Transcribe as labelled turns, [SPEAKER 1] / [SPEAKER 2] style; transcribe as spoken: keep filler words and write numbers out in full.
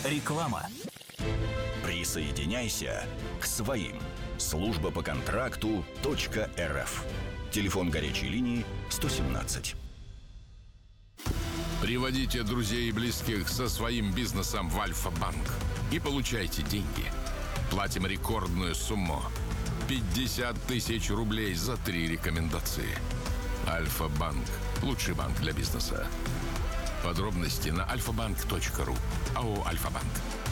[SPEAKER 1] Реклама. Присоединяйся к своим. Служба по контракту .рф. Телефон горячей линии сто семнадцать.
[SPEAKER 2] Приводите друзей и близких со своим бизнесом в Альфа-банк и получайте деньги. Платим рекордную сумму – пятьдесят тысяч рублей за три рекомендации. Альфа-банк – лучший банк для бизнеса. Подробности на альфа банк точка ру. АО «Альфа-банк».